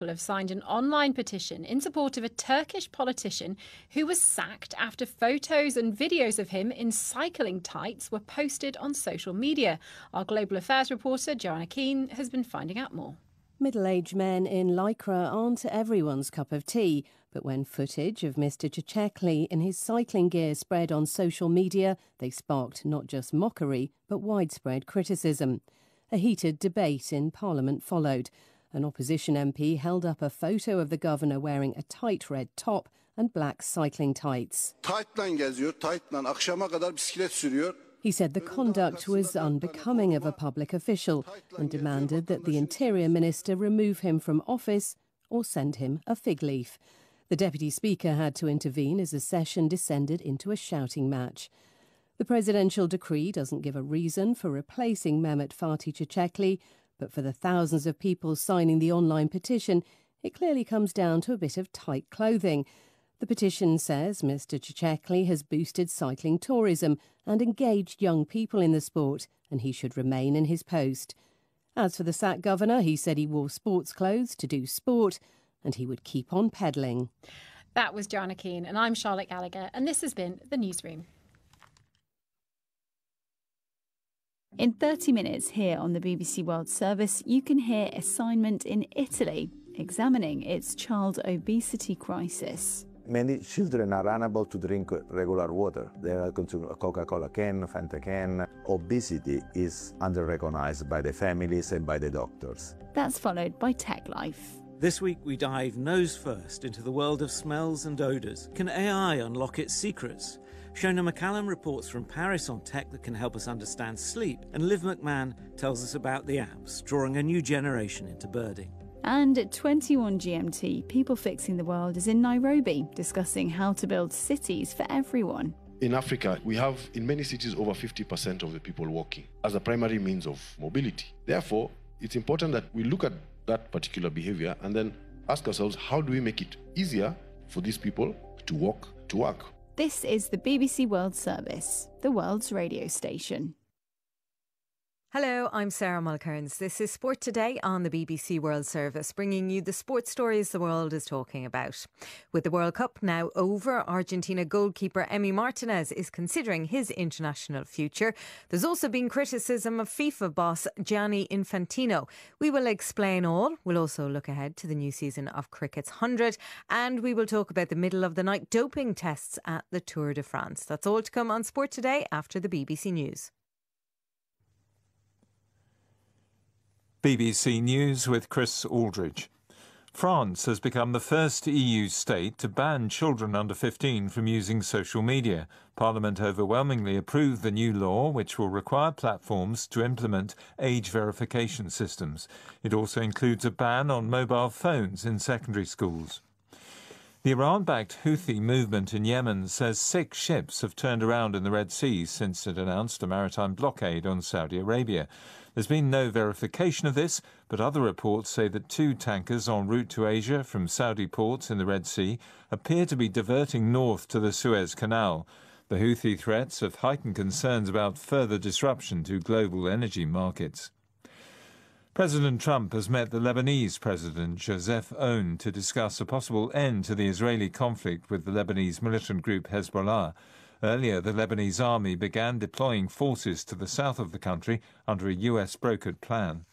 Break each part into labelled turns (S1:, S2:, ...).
S1: Have signed an online petition in support of a Turkish politician who was sacked after photos and videos of him in cycling tights were posted on social media. Our global affairs reporter Joanna Keane has been finding out more.
S2: Middle-aged men in lycra aren't everyone's cup of tea, but when footage of Mr Tchekli in his cycling gear spread on social media, they sparked not just mockery but widespread criticism. A heated debate in Parliament followed. An opposition MP held up a photo of the governor wearing a tight red top and black cycling tights. He said the conduct was unbecoming of a public official and demanded that the Interior Minister remove him from office or send him a fig leaf. The Deputy Speaker had to intervene as the session descended into a shouting match. The presidential decree doesn't give a reason for replacing Mehmet Fatih Tchekli, but for the thousands of people signing the online petition, it clearly comes down to a bit of tight clothing. The petition says Mr Tchekli has boosted cycling tourism and engaged young people in the sport, and he should remain in his post. As for the sacked governor, he said he wore sports clothes to do sport, and he would keep on pedalling.
S1: That was Joanna Keane, and I'm Charlotte Gallagher, and this has been The Newsroom.
S3: In 30 minutes here on the BBC World Service, you can hear Assignment in Italy, examining its child obesity crisis.
S4: Many children are unable to drink regular water. They are consuming a Coca-Cola can, Fanta can. Obesity is under-recognized by the families and by the doctors.
S3: That's followed by Tech Life.
S5: This week we dive nose first into the world of smells and odours. Can AI unlock its secrets? Shona McCallum reports from Paris on tech that can help us understand sleep, and Liv McMahon tells us about the apps, drawing a new generation into birding.
S3: And at 21 GMT, People Fixing the World is in Nairobi, discussing how to build cities for everyone.
S6: In Africa, we have in many cities over 50% of the people walking as a primary means of mobility. Therefore, it's important that we look at that particular behavior and then ask ourselves, how do we make it easier for these people to walk to work?
S3: This is the BBC World Service, the world's radio station.
S7: Hello, I'm Sarah Mulcairns. This is Sport Today on the BBC World Service, bringing you the sports stories the world is talking about. With the World Cup now over, Argentina goalkeeper Emi Martinez is considering his international future. There's also been criticism of FIFA boss Gianni Infantino. We will explain all. We'll also look ahead to the new season of Cricket's 100, and we will talk about the middle of the night doping tests at the Tour de France. That's all to come on Sport Today after the BBC News.
S8: BBC News with Chris Aldridge. France has become the first EU state to ban children under 15 from using social media. Parliament overwhelmingly approved the new law, which will require platforms to implement age verification systems. It also includes a ban on mobile phones in secondary schools. The Iran-backed Houthi movement in Yemen says 6 ships have turned around in the Red Sea since it announced a maritime blockade on Saudi Arabia. There's been no verification of this, but other reports say that 2 tankers en route to Asia from Saudi ports in the Red Sea appear to be diverting north to the Suez Canal. The Houthi threats have heightened concerns about further disruption to global energy markets. President Trump has met the Lebanese President Joseph Aoun to discuss a possible end to the Israeli conflict with the Lebanese militant group Hezbollah. Earlier, the Lebanese army began deploying forces to the south of the country under a US-brokered plan.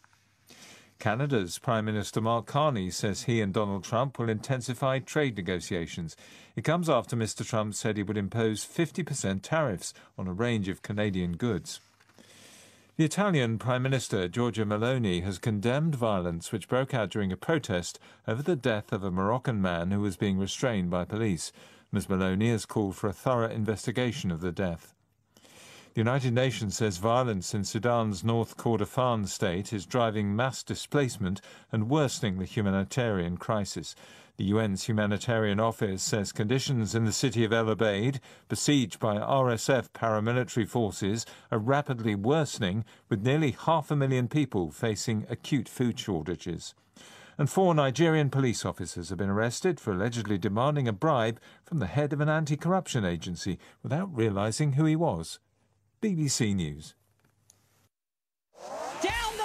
S8: Canada's Prime Minister Mark Carney says he and Donald Trump will intensify trade negotiations. It comes after Mr. Trump said he would impose 50% tariffs on a range of Canadian goods. The Italian Prime Minister Giorgia Meloni has condemned violence which broke out during a protest over the death of a Moroccan man who was being restrained by police. Ms. Meloni has called for a thorough investigation of the death. The United Nations says violence in Sudan's North Kordofan state is driving mass displacement and worsening the humanitarian crisis. The UN's humanitarian office says conditions in the city of El Obeid, besieged by RSF paramilitary forces, are rapidly worsening, with nearly 500,000 people facing acute food shortages. And 4 Nigerian police officers have been arrested for allegedly demanding a bribe from the head of an anti-corruption agency without realising who he was. BBC News.
S9: Down the back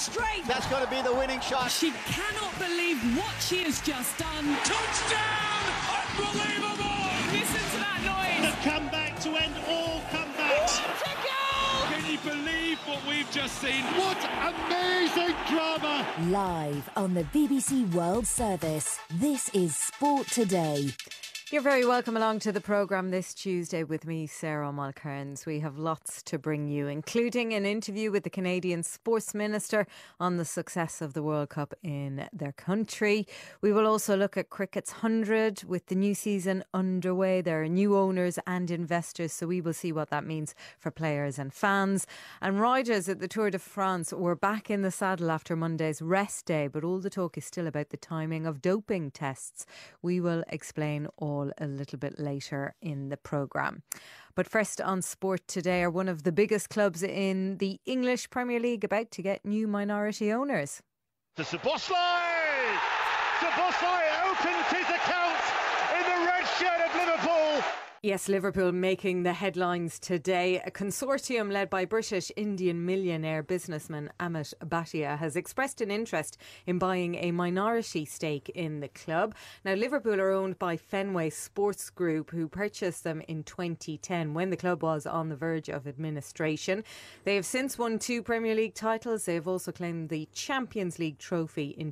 S9: straight.
S10: That's going to be the winning shot.
S9: She cannot believe what she has just done.
S11: Touchdown! Unbelievable!
S9: Listen to that noise.
S11: The comeback to end all comebacks.
S9: What a goal!
S11: Can you believe what we've just seen? What amazing drama!
S12: Live on the BBC World Service, this is Sport Today.
S7: You're very welcome along to the programme this Tuesday with me, Sarah Mulcairns. We have lots to bring you, including an interview with the Canadian Sports Minister on the success of the World Cup in their country. We will also look at Cricket's 100 with the new season underway. There are new owners and investors, so we will see what that means for players and fans. And riders at the Tour de France were back in the saddle after Monday's rest day, but all the talk is still about the timing of doping tests. We will explain all a little bit later in the programme. But first on Sport Today, are one of the biggest clubs in the English Premier League about to get new minority owners.
S13: To Szoboszlai! Szoboszlai opens his account in the red shirt of Liverpool.
S7: Yes, Liverpool making the headlines today. A consortium led by British-Indian millionaire businessman Amit Bhatia has expressed an interest in buying a minority stake in the club. Now, Liverpool are owned by Fenway Sports Group, who purchased them in 2010 when the club was on the verge of administration. They have since won 2 Premier League titles. They have also claimed the Champions League trophy in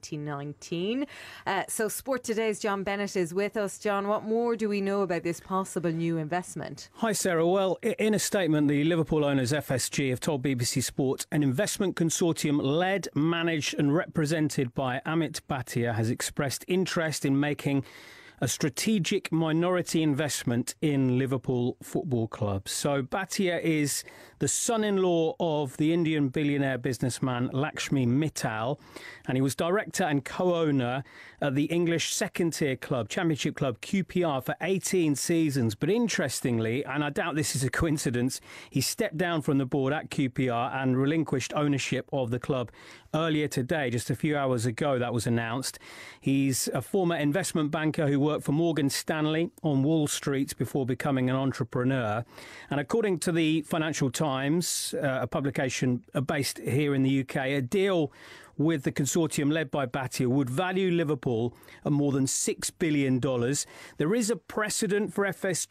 S7: 2019. So Sport Today's John Bennett is with us. John, what more do we know about this possible new investment?
S14: Hi, Sarah. Well, in a statement, the Liverpool owners FSG have told BBC Sport an investment consortium led, managed and represented by Amit Bhatia has expressed interest in making a strategic minority investment in Liverpool Football Club. So Bhatia is the son-in-law of the Indian billionaire businessman Lakshmi Mittal, and he was director and co-owner at the English second-tier club, Championship club QPR for 18 seasons. But interestingly, and I doubt this is a coincidence, he stepped down from the board at QPR and relinquished ownership of the club earlier today. Just a few hours ago, that was announced. He's a former investment banker who worked for Morgan Stanley on Wall Street before becoming an entrepreneur. And according to the Financial Times, a publication based here in the UK, a deal with the consortium led by Bhatia would value Liverpool at more than $6 billion. There is a precedent for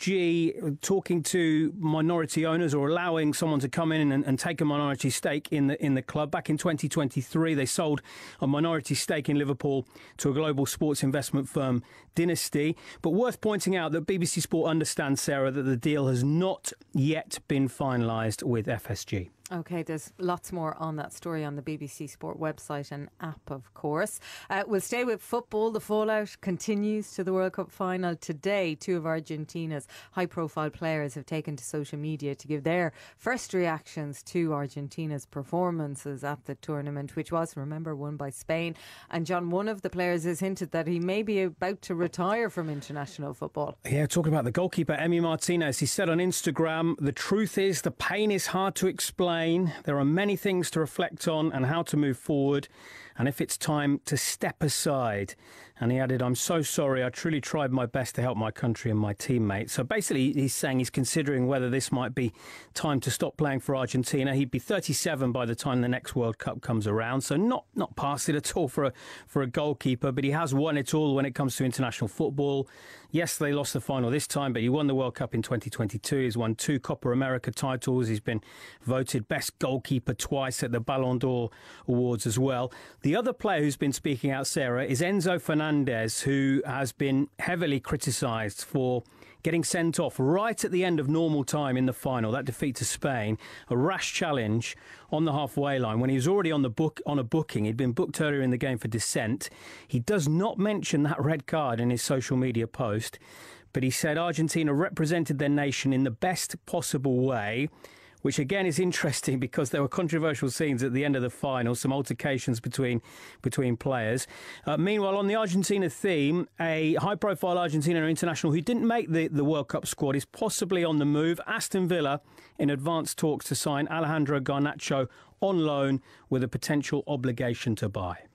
S14: FSG talking to minority owners or allowing someone to come in and take a minority stake in the club. Back in 2023, they sold a minority stake in Liverpool to a global sports investment firm, Dynasty. But worth pointing out that BBC Sport understands, Sarah, that the deal has not yet been finalised with FSG.
S7: OK, there's lots more on that story on the BBC Sport website and app, of course. We'll stay with football. The fallout continues to the World Cup final today. 2 of Argentina's high-profile players have taken to social media to give their first reactions to Argentina's performances at the tournament, which was, remember, won by Spain. And John, one of the players has hinted that he may be about to retire from international football.
S14: Yeah, talking about the goalkeeper, Emi Martinez, he said on Instagram, "The truth is the pain is hard to explain. There are many things to reflect on and how to move forward, and if it's time to step aside." And he added, "I'm so sorry. I truly tried my best to help my country and my teammates." So basically, he's saying he's considering whether this might be time to stop playing for Argentina. He'd be 37 by the time the next World Cup comes around, so not past it at all for a goalkeeper. But he has won it all when it comes to international football. Yes, they lost the final this time, but he won the World Cup in 2022. He's won 2 Copa America titles. He's been voted best goalkeeper twice at the Ballon d'Or Awards as well. The other player who's been speaking out, Sarah, is Enzo Fernandez, who has been heavily criticised for getting sent off right at the end of normal time in the final, that defeat to Spain, a rash challenge on the halfway line when he was already on a booking. He'd been booked earlier in the game for dissent. He does not mention that red card in his social media post, but he said Argentina represented their nation in the best possible way, which again is interesting because there were controversial scenes at the end of the final, some altercations between players. Meanwhile, on the Argentina theme, a high-profile Argentina international who didn't make the World Cup squad is possibly on the move. Aston Villa in advanced talks to sign Alejandro Garnacho on loan with a potential obligation to buy.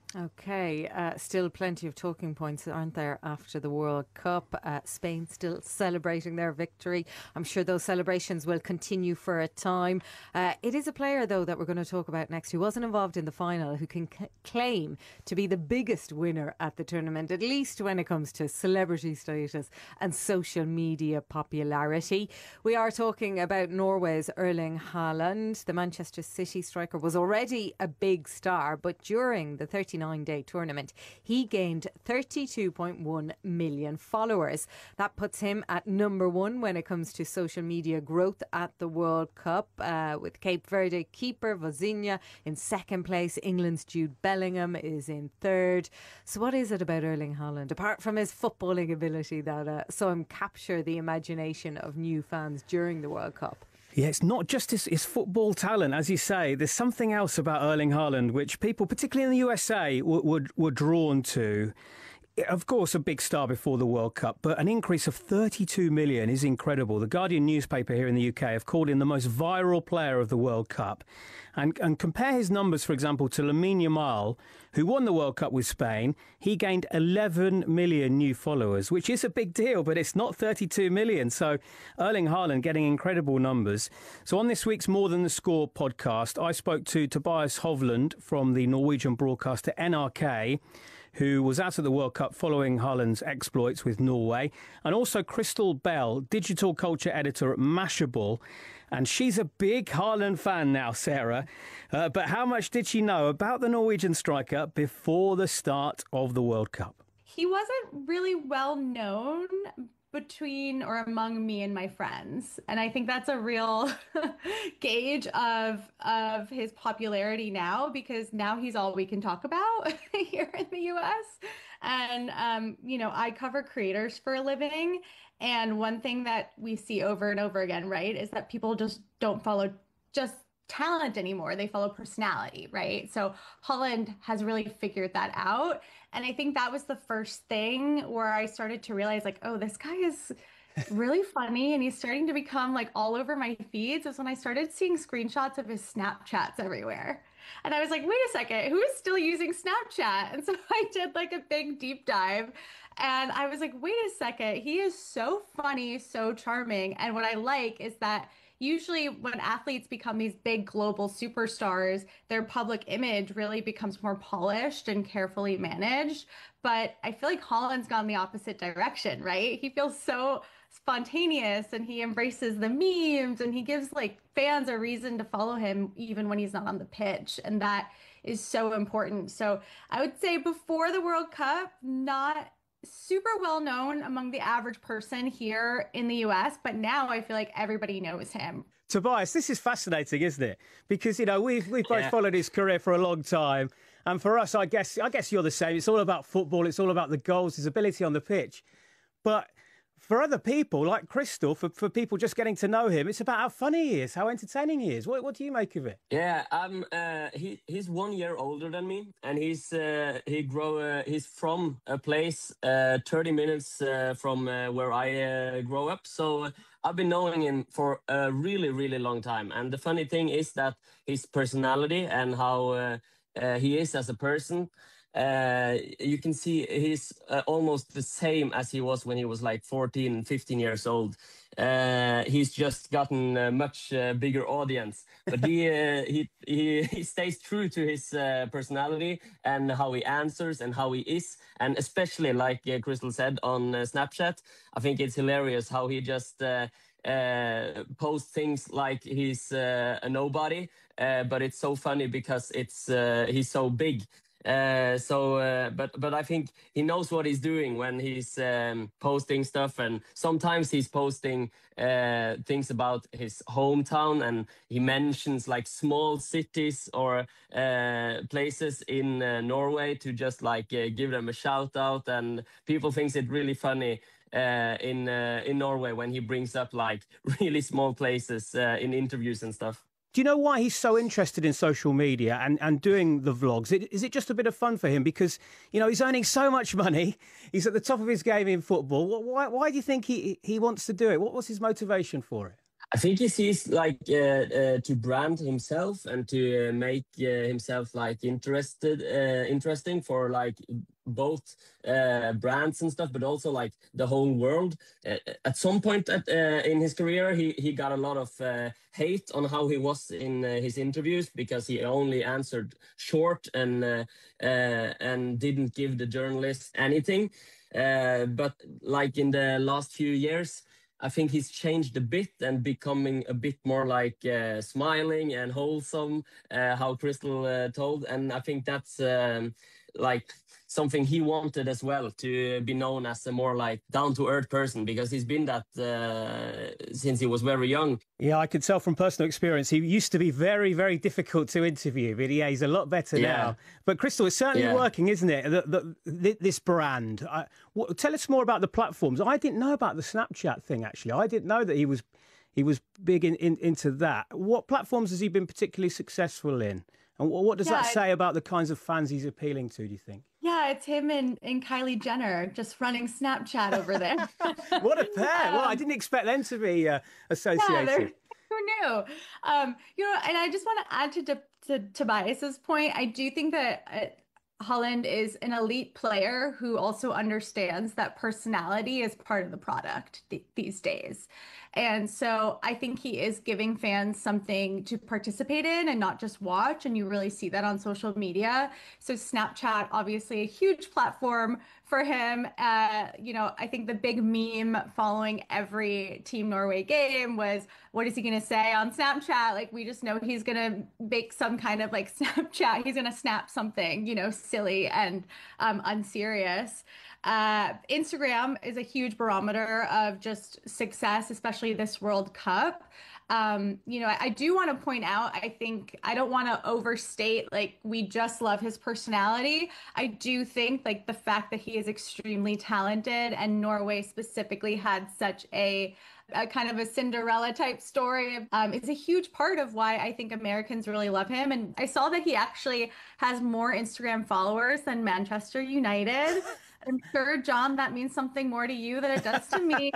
S7: OK, still plenty of talking points, aren't there, after the World Cup? Spain still celebrating their victory. I'm sure those celebrations will continue for a time. It is a player, though, that we're going to talk about next who wasn't involved in the final, who can claim to be the biggest winner at the tournament, at least when it comes to celebrity status and social media popularity. We are talking about Norway's Erling Haaland. The Manchester City striker was already a big star, but during the 39-day tournament, he gained 32.1 million followers. That puts him at number one when it comes to social media growth at the World Cup, with Cape Verde keeper Vozinha in second place. England's Jude Bellingham is in third. So what is it about Erling Haaland, apart from his footballing ability, that saw him capture the imagination of new fans during the World Cup?
S14: Yeah, it's not just his football talent, as you say. There's something else about Erling Haaland which people, particularly in the USA, were drawn to. Of course, a big star before the World Cup, but an increase of 32 million is incredible. The Guardian newspaper here in the UK have called him the most viral player of the World Cup. And compare his numbers, for example, to Lamine Yamal, who won the World Cup with Spain. He gained 11 million new followers, which is a big deal, but it's not 32 million. So Erling Haaland getting incredible numbers. So on this week's More Than the Score podcast, I spoke to Tobias Hovland from the Norwegian broadcaster NRK, who was out at the World Cup following Haaland's exploits with Norway, and also Crystal Bell, digital culture editor at Mashable. And she's a big Haaland fan now, Sarah. But how much did she know about the Norwegian striker before the start of the World Cup?
S10: He wasn't really well known between or among me and my friends. And I think that's a real gauge of his popularity now, because now he's all we can talk about here in the US. And, I cover creators for a living. And one thing that we see over and over again, right, is that people just don't follow just talent anymore. They follow personality, right? So Haaland has really figured that out. And I think that was the first thing where I started to realize, like, oh, this guy is really funny and he's starting to become like all over my feeds. Is when I started seeing screenshots of his Snapchats everywhere. And I was like, wait a second, who is still using Snapchat? And so I did like a big deep dive. And I was like, wait a second, he is so funny, so charming. And what I like is that usually when athletes become these big global superstars, their public image really becomes more polished and carefully managed. But I feel like Haaland's gone the opposite direction, right? He feels so spontaneous and he embraces the memes and he gives like fans a reason to follow him even when he's not on the pitch. And that is so important. So I would say before the World Cup, not super well known among the average person here in the US, but now I feel like everybody knows him.
S14: Tobias, this is fascinating, isn't it? Because, we've both followed his career for a long time. And for us, I guess you're the same. It's all about football. It's all about the goals, his ability on the pitch. But for other people, like Crystal, for people just getting to know him, it's about how funny he is, how entertaining he is. What do you make of it?
S15: Yeah, he's 1 year older than me, and he's from a place 30 minutes from where I grew up. So I've been knowing him for a really, really long time. And the funny thing is that his personality and how he is as a person, you can see he's almost the same as he was when he was like 14 and 15 years old. He's just gotten a much bigger audience, but he stays true to his personality and how he answers and how he is. And especially like Crystal said on Snapchat, I think it's hilarious how he just posts things like he's a nobody, but it's so funny because he's so big. But I think he knows what he's doing when he's posting stuff, and sometimes he's posting things about his hometown, and he mentions like small cities or places in Norway to just like give them a shout out, and people think it's really funny in Norway when he brings up like really small places in interviews and stuff.
S14: Do you know why he's so interested in social media and doing the vlogs? Is it just a bit of fun for him? Because, he's earning so much money. He's at the top of his game in football. Why do you think he wants to do it? What's his motivation for it?
S15: I think he sees like to brand himself and to make himself like interesting for like both brands and stuff, but also like the whole world. At some point in his career, he got a lot of hate on how he was in his interviews because he only answered short and didn't give the journalists anything. But like in the last few years, I think he's changed a bit and becoming a bit more like smiling and wholesome, how Crystal told. And I think that's like something he wanted as well, to be known as a more like down-to-earth person, because he's been that since he was very young.
S14: Yeah, I could tell from personal experience. He used to be very, very difficult to interview, but he's a lot better now. But Crystal, it's certainly working, isn't it? This brand. Tell us more about the platforms. I didn't know about the Snapchat thing, actually. I didn't know that he was big into that. What platforms has he been particularly successful in? And what does that say about the kinds of fans he's appealing to, do you think?
S10: Yeah, it's him and Kylie Jenner just running Snapchat over there.
S14: What a pair. Well, I didn't expect them to be associated.
S10: Who knew? And I just want to add to Tobias's point. I do think that Haaland is an elite player who also understands that personality is part of the product these days. And so I think he is giving fans something to participate in and not just watch. And you really see that on social media. So Snapchat, obviously a huge platform for him. I think the big meme following every Team Norway game was, what is he going to say on Snapchat? Like, we just know he's going to make some kind of like Snapchat. He's going to snap something, silly and unserious. Instagram is a huge barometer of just success, especially this World Cup. I do want to point out, I think I don't want to overstate, like, we just love his personality. I do think like the fact that he is extremely talented, and Norway specifically had such a kind of a Cinderella type story is a huge part of why I think Americans really love him. And I saw that he actually has more Instagram followers than Manchester United. I'm sure, John, that means something more to you than it does to me.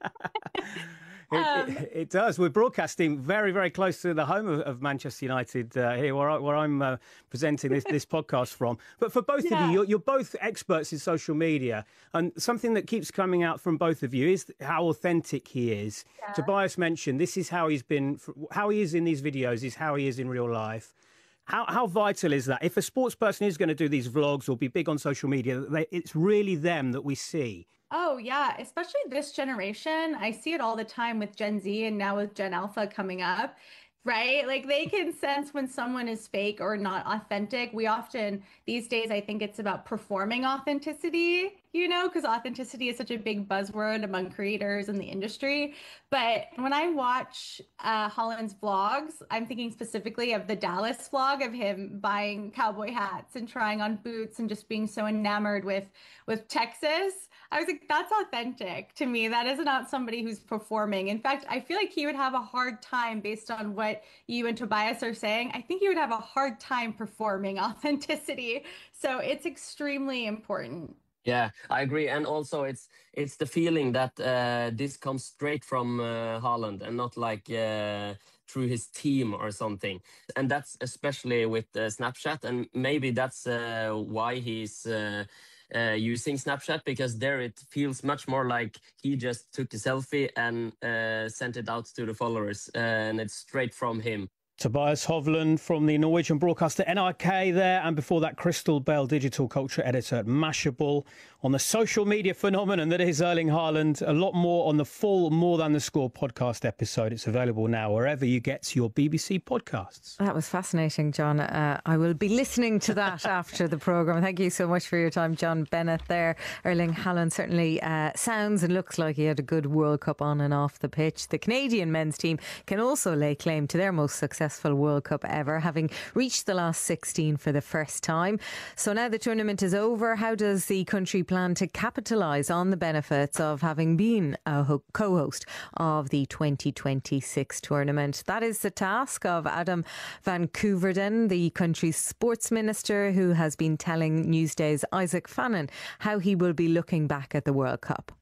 S14: It does. We're broadcasting very, very close to the home of Manchester United here, where I'm presenting this podcast from. But for both of you, you're both experts in social media, and something that keeps coming out from both of you is how authentic he is. Yeah. Tobias mentioned this is how how he is in these videos is how he is in real life. How vital is that? If a sports person is going to do these vlogs or be big on social media, it's really them that we see.
S10: Oh, yeah, especially this generation. I see it all the time with Gen Z and now with Gen Alpha coming up, right? Like, they can sense when someone is fake or not authentic. We often, these days, I think it's about performing authenticity, because authenticity is such a big buzzword among creators in the industry. But when I watch Haaland's vlogs, I'm thinking specifically of the Dallas vlog of him buying cowboy hats and trying on boots and just being so enamored with Texas. I was like, that's authentic to me. That is not somebody who's performing. In fact, I feel like he would have a hard time, based on what you and Tobias are saying, I think he would have a hard time performing authenticity. So it's extremely important.
S15: Yeah, I agree. And also it's the feeling that this comes straight from Haaland and not like through his team or something. And that's especially with Snapchat. And maybe that's why he's using Snapchat, because there it feels much more like he just took a selfie and sent it out to the followers, and it's straight from him.
S14: Tobias Hovland from the Norwegian broadcaster NRK there, and before that, Crystal Bell, digital culture editor at Mashable, on the social media phenomenon that is Erling Haaland. A lot more on the full More Than the Score podcast episode. It's available now wherever you get your BBC podcasts.
S7: That was fascinating, John. I will be listening to that after the programme. Thank you so much for your time, John Bennett there. Erling Haaland certainly sounds and looks like he had a good World Cup on and off the pitch. The Canadian men's team can also lay claim to their most successful World Cup ever, having reached the last 16 for the first time. So now the tournament is over, how does the country plan to capitalise on the benefits of having been a co-host of the 2026 tournament? That is the task of Adam van Koeverden, the country's sports minister, who has been telling Newsday's Isaac Fannin how he will be looking back at the World Cup.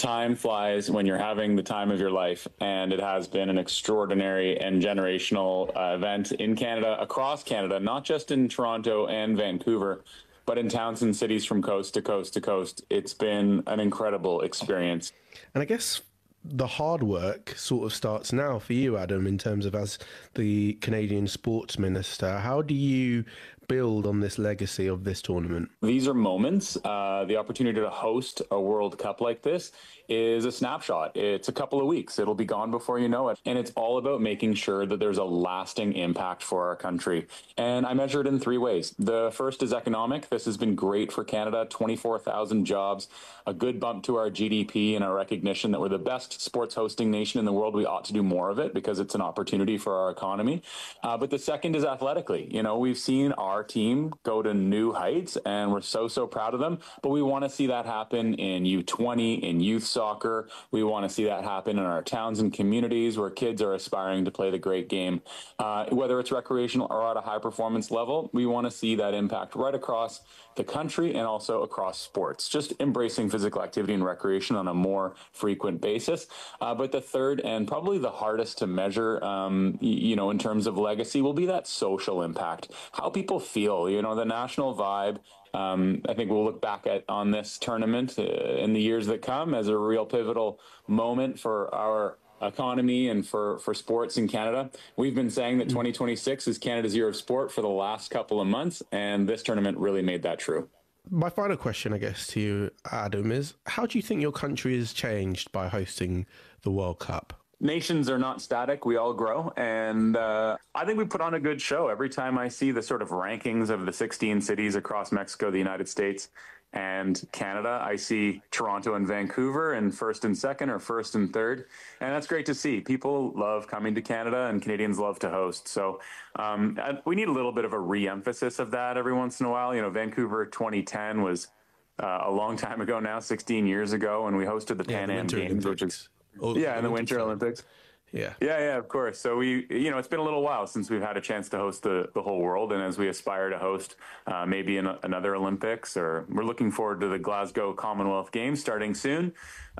S16: Time flies when you're having the time of your life, and it has been an extraordinary and generational event in Canada, across Canada, not just in Toronto and Vancouver, but in towns and cities from coast to coast to coast. It's been an incredible experience.
S17: And I guess the hard work sort of starts now for you, Adam, in terms of as the Canadian sports minister. How do you build on this legacy of this tournament?
S16: These are moments. The opportunity to host a World Cup like this is a snapshot. It's a couple of weeks. It'll be gone before you know it. And it's all about making sure that there's a lasting impact for our country. And I measure it in three ways. The first is economic. This has been great for Canada, 24,000 jobs, a good bump to our GDP, and our recognition that we're the best sports hosting nation in the world. We ought to do more of it because it's an opportunity for our economy. But the second is athletically. You know, we've seen our team go to new heights, and we're so proud of them. But we want to see that happen in U20, in youth soccer. We want to see that happen in our towns and communities where kids are aspiring to play the great game. Whether it's recreational or at a high performance level, we want to see that impact right across the country and also across sports, just embracing physical activity and recreation on a more frequent basis. But the third, and probably the hardest to measure, you know, in terms of legacy, will be that social impact, how people feel, you know, the national vibe. I think we'll look back on this tournament in the years that come as a real pivotal moment for our economy and for sports in Canada. We've been saying that 2026 is Canada's year of sport for the last couple of months, and this tournament really made that true.
S17: My final question, I guess, to you, Adam, is how do you think your country has changed by hosting the World Cup?
S16: Nations are not static. We all grow. And I think we put on a good show. Every time I see the sort of rankings of the 16 cities across Mexico, the United States, and Canada, I see Toronto and Vancouver in first and second or first and third. And that's great to see. People love coming to Canada, and Canadians love to host. So we need a little bit of a re-emphasis of that every once in a while. You know, Vancouver 2010 was a long time ago now, 16 years ago, when we hosted the Pan Am Games, which is and the Winter Olympics. Yeah, of course. So it's been a little while since we've had a chance to host the whole world. And as we aspire to host maybe in another Olympics, or we're looking forward to the Glasgow Commonwealth Games starting soon.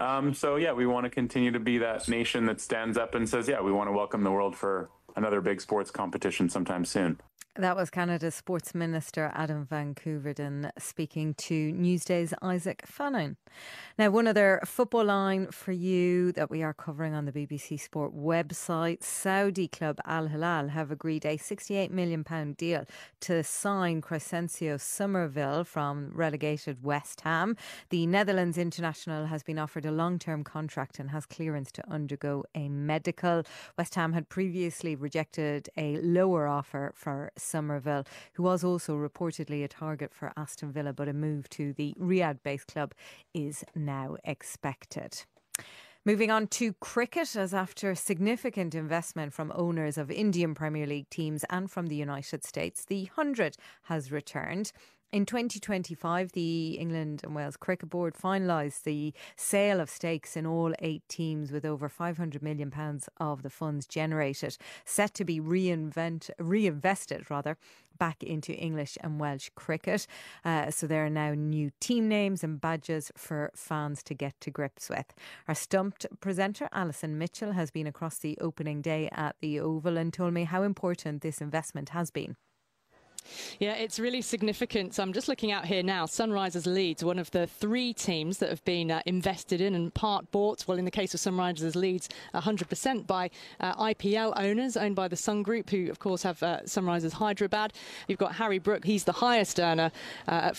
S16: We want to continue to be that nation that stands up and says, we want to welcome the world for another big sports competition sometime soon.
S7: That was Canada's Sports Minister Adam Van Koeverden speaking to Newsday's Isaac Fannin. Now, one other football line for you that we are covering on the BBC Sport website. Saudi club Al Hilal have agreed a £68 million deal to sign Crescencio Somerville from relegated West Ham. The Netherlands international has been offered a long-term contract and has clearance to undergo a medical. West Ham had previously rejected a lower offer for Somerville, who was also reportedly a target for Aston Villa, but a move to the Riyadh-based club is now expected. Moving on to cricket, as after significant investment from owners of Indian Premier League teams and from the United States, the 100 has returned. In 2025, the England and Wales Cricket Board finalised the sale of stakes in all 8 teams, with over £500 million of the funds generated set to be reinvested back into English and Welsh cricket. So there are now new team names and badges for fans to get to grips with. Our Stumped presenter, Alison Mitchell, has been across the opening day at the Oval and told me how important this investment has been.
S18: Yeah, it's really significant. So I'm just looking out here now. Sunrisers Leeds, one of the 3 teams that have been invested in and part bought. Well, in the case of Sunrisers Leeds, 100% by IPL owners, owned by the Sun Group, who, of course, have Sunrisers Hyderabad. You've got Harry Brook. He's the highest earner at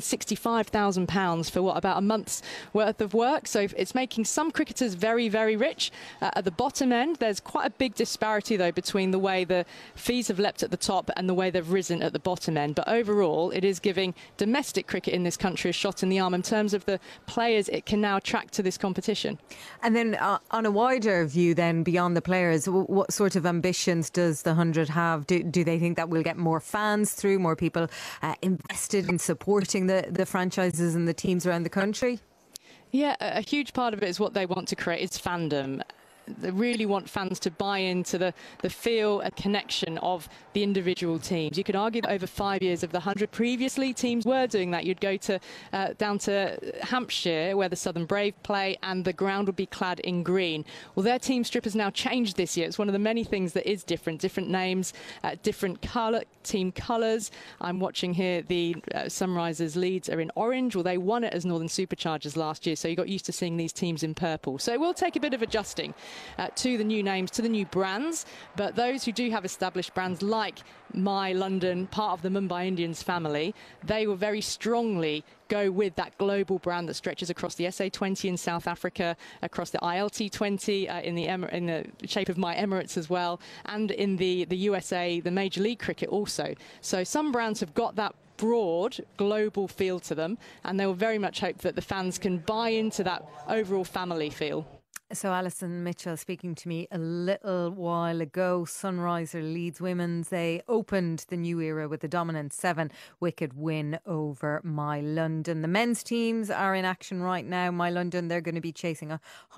S18: £465,000 for, about a month's worth of work. So it's making some cricketers very, very rich. At the bottom end, there's quite a big disparity, though, between the way the fees have leapt at the top and the way they've risen at the bottom end. But overall, it is giving domestic cricket in this country a shot in the arm in terms of the players it can now attract to this competition.
S7: And then on a wider view then, beyond the players, what sort of ambitions does the 100 have? Do they think that we'll get more fans through, more people invested in supporting the franchises and the teams around the country?
S18: Yeah, a huge part of it is what they want to create is fandom. they really want fans to buy into the feel and connection of the individual teams. You could argue that over 5 years of the 100 previously, teams were doing that. You'd go to down to Hampshire, where the Southern Brave play, and the ground would be clad in green. Well, their team strip has now changed this year. It's one of the many things that is different. Different names, different team colours. I'm watching here the Sunrisers Leeds are in orange. Well, they won it as Northern Superchargers last year, so you got used to seeing these teams in purple. So it will take a bit of adjusting to the new names, to the new brands. But those who do have established brands like My London, part of the Mumbai Indians family, they will very strongly go with that global brand that stretches across the SA20 in South Africa, across the ILT20 in the shape of My Emirates as well, and in the USA, the Major League Cricket also. So some brands have got that broad global feel to them, and they will very much hope that the fans can buy into that overall family feel.
S7: So Alison Mitchell speaking to me a little while ago. Sunriser Leeds Women's, they opened the new era with a dominant 7-wicket win over My London. The men's teams are in action right now. My London, they're going to be chasing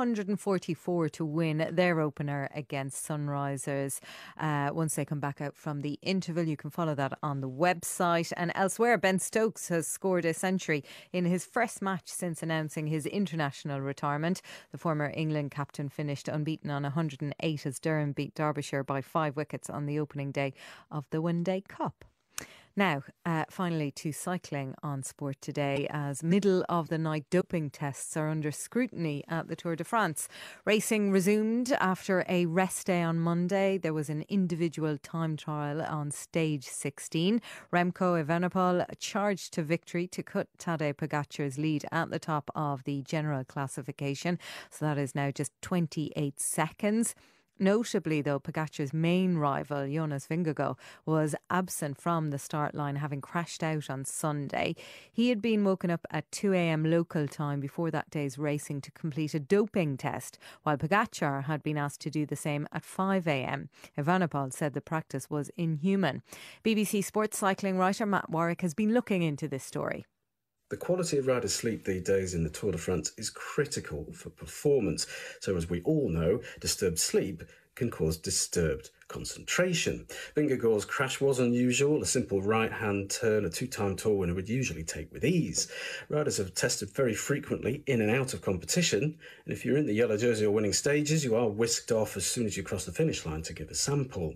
S7: 144 to win their opener against Sunrisers. Once they come back out from the interval, you can follow that on the website. And elsewhere, Ben Stokes has scored a century in his first match since announcing his international retirement. The former England captain finished unbeaten on 108 as Durham beat Derbyshire by 5 wickets on the opening day of the One Day Cup. Now, finally to cycling on Sport Today, as middle of the night doping tests are under scrutiny at the Tour de France. Racing resumed after a rest day on Monday. There was an individual time trial on stage 16. Remco Evenepoel charged to victory to cut Tadej Pogacar's lead at the top of the general classification. So that is now just 28 seconds. Notably, though, Pogacar's main rival, Jonas Vingegaard, was absent from the start line, having crashed out on Sunday. He had been woken up at 2 a.m. local time before that day's racing to complete a doping test, while Pogacar had been asked to do the same at 5 a.m. Evenepoel said the practice was inhuman. BBC Sports cycling writer Matt Warwick has been looking into this story.
S19: The quality of riders' sleep these days in the Tour de France is critical for performance. So as we all know, disturbed sleep can cause disturbed concentration. Vingegaard's crash was unusual, a simple right-hand turn a two-time Tour winner would usually take with ease. Riders have tested very frequently in and out of competition, and if you're in the yellow jersey or winning stages, you are whisked off as soon as you cross the finish line to give a sample.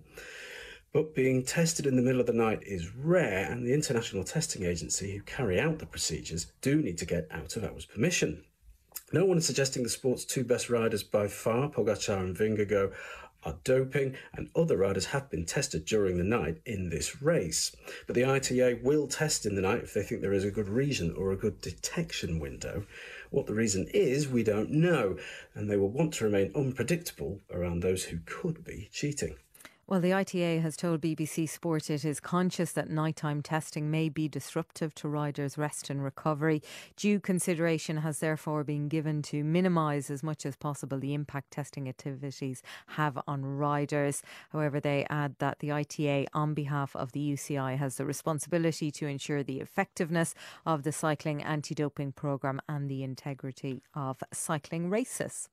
S19: But being tested in the middle of the night is rare, and the International Testing Agency, who carry out the procedures, do need to get out-of-hours permission. No one is suggesting the sport's two best riders by far, Pogacar and Vingegaard, are doping, and other riders have been tested during the night in this race. But the ITA will test in the night if they think there is a good reason or a good detection window. What the reason is, we don't know, and they will want to remain unpredictable around those who could be cheating.
S7: Well, the ITA has told BBC Sport it is conscious that nighttime testing may be disruptive to riders' rest and recovery. Due consideration has therefore been given to minimise as much as possible the impact testing activities have on riders. However, they add that the ITA, on behalf of the UCI, has the responsibility to ensure the effectiveness of the cycling anti-doping programme and the integrity of cycling races.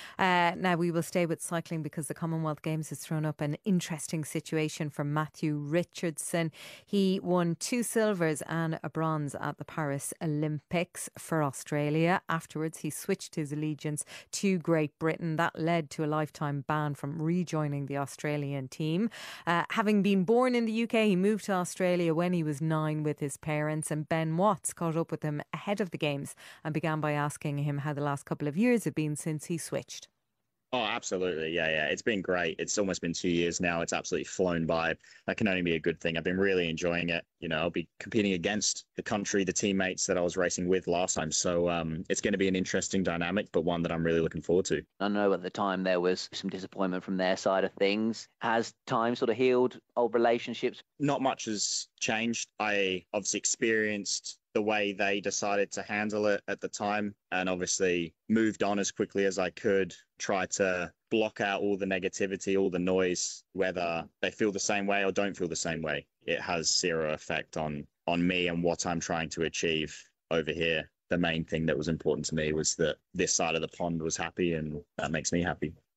S7: Now we will stay with cycling because the Commonwealth Games has thrown up an interesting situation for Matthew Richardson. He won 2 silvers and a bronze at the Paris Olympics for Australia. Afterwards, he switched his allegiance to Great Britain. That led to a lifetime ban from rejoining the Australian team. Having been born in the UK, he moved to Australia when he was 9 with his parents, and Ben Watts caught up with him ahead of the Games and began by asking him how the last couple of years have been since he switched.
S20: Oh, absolutely. Yeah. It's been great. It's almost been 2 years now. It's absolutely flown by. That can only be a good thing. I've been really enjoying it. You know, I'll be competing against the country, the teammates that I was racing with last time. So it's going to be an interesting dynamic, but one that I'm really looking forward to.
S21: I know at the time there was some disappointment from their side of things. Has time sort of healed old relationships?
S20: Not much has changed. I obviously experienced the way they decided to handle it at the time, and obviously moved on as quickly as I could, try to block out all the negativity, all the noise, whether they feel the same way or don't feel the same way. It has zero effect on me and what I'm trying to achieve over here. The main thing that was important to me was that this side of the pond was happy, and that makes me happy.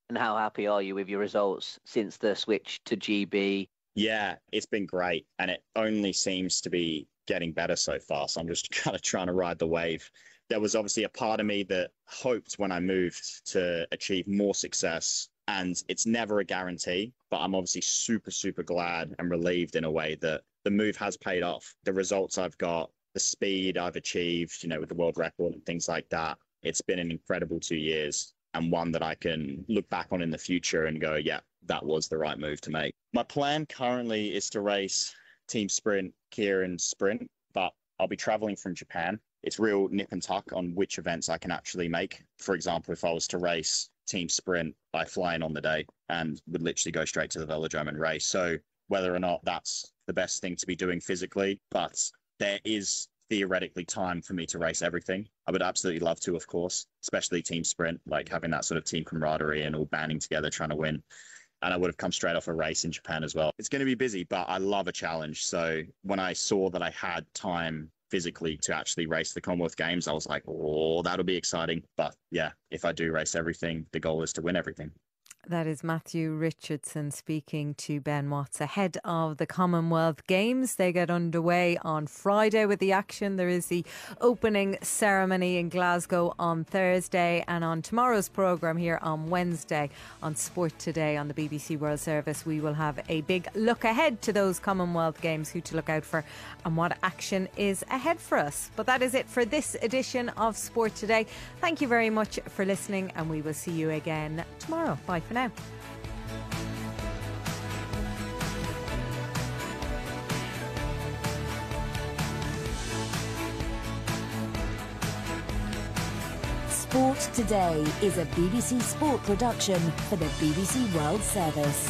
S21: And how happy are you with your results since the switch to GB?
S20: Yeah, it's been great, and it only seems to be getting better so far. So I'm just kind of trying to ride the wave. There was obviously a part of me that hoped when I moved to achieve more success, and it's never a guarantee, but I'm obviously super, super glad and relieved in a way that the move has paid off. The results I've got, the speed I've achieved, with the world record and things like that, it's been an incredible 2 years, and one that I can look back on in the future and go, yeah, that was the right move to make. My plan currently is to race Team Sprint, Keirin Sprint, but I'll be traveling from Japan. It's real nip and tuck on which events I can actually make. For example, if I was to race Team Sprint, I fly in on the day and would literally go straight to the velodrome and race. So whether or not that's the best thing to be doing physically, but there is theoretically time for me to race everything. I would absolutely love to, of course, especially Team Sprint, like having that sort of team camaraderie and all banding together trying to win. And I would have come straight off a race in Japan as well. It's going to be busy, but I love a challenge. So when I saw that I had time physically to actually race the Commonwealth Games, I was like, oh, that'll be exciting. But yeah, if I do race everything, the goal is to win everything.
S7: That is Matthew Richardson speaking to Ben Watts ahead of the Commonwealth Games. They get underway on Friday with the action. There is the opening ceremony in Glasgow on Thursday, and on tomorrow's programme here on Wednesday on Sport Today on the BBC World Service, we will have a big look ahead to those Commonwealth Games, who to look out for and what action is ahead for us. But that is it for this edition of Sport Today. Thank you very much for listening, and we will see you again tomorrow. Bye for now.
S12: Sport Today is a BBC Sport production for the BBC World Service.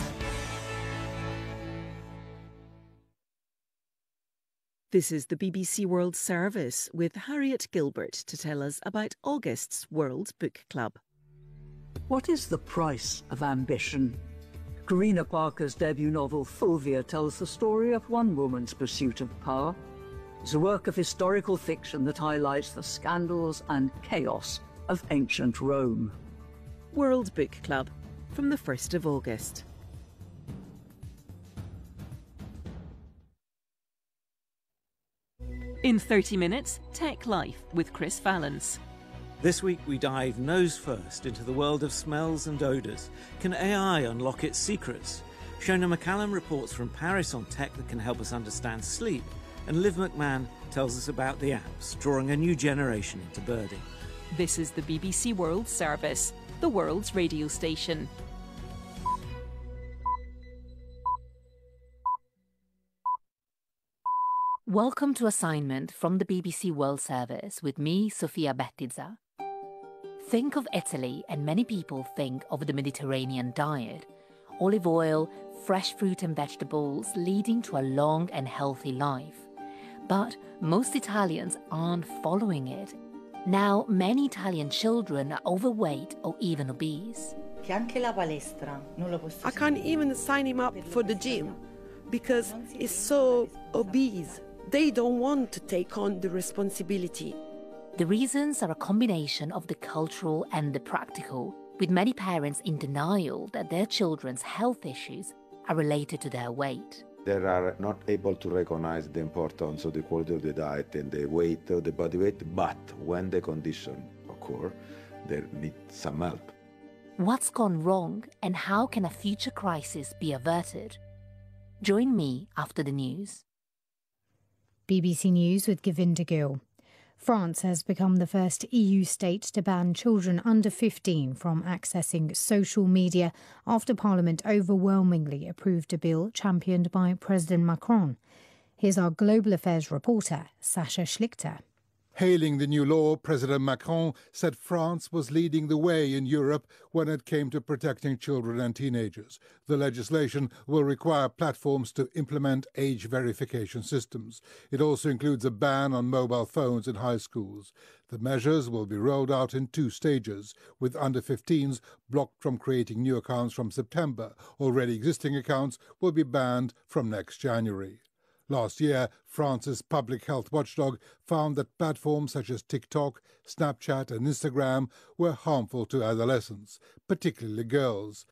S2: This is the BBC World Service with Harriet Gilbert to tell us about August's World Book Club.
S22: What is the price of ambition? Karina Parker's debut novel Fulvia tells the story of one woman's pursuit of power. It's a work of historical fiction that highlights the scandals and chaos of ancient Rome.
S2: World Book Club from the 1st of August. In 30 minutes, Tech Life with Chris Vallance.
S5: This week we dive nose first into the world of smells and odours. Can AI unlock its secrets? Shona McCallum reports from Paris on tech that can help us understand sleep. And Liv McMahon tells us about the apps drawing a new generation into birding.
S2: This is the BBC World Service, the world's radio station.
S23: Welcome to Assignment from the BBC World Service with me, Sofia Bettiza. Think of Italy and many people think of the Mediterranean diet. Olive oil, fresh fruit and vegetables leading to a long and healthy life. But most Italians aren't following it. Now, many Italian children are overweight or even obese.
S24: I can't even sign him up for the gym because he's so obese. They don't want to take on the responsibility.
S23: The reasons are a combination of the cultural and the practical, with many parents in denial that their children's health issues are related to their weight.
S4: They are not able to recognize the importance of the quality of the diet and the weight of the body weight, but when the condition occurs, they need some help.
S23: What's gone wrong and how can a future crisis be averted? Join me after the news.
S1: BBC News with Govinda Gill. France has become the first EU state to ban children under 15 from accessing social media after Parliament overwhelmingly approved a bill championed by President Macron. Here's our global affairs reporter, Sasha Schlichter.
S25: Hailing the new law, President Macron said France was leading the way in Europe when it came to protecting children and teenagers. The legislation will require platforms to implement age verification systems. It also includes a ban on mobile phones in high schools. The measures will be rolled out in 2 stages, with under 15s blocked from creating new accounts from September. Already existing accounts will be banned from next January. Last year, France's public health watchdog found that platforms such as TikTok, Snapchat and Instagram were harmful to adolescents, particularly girls.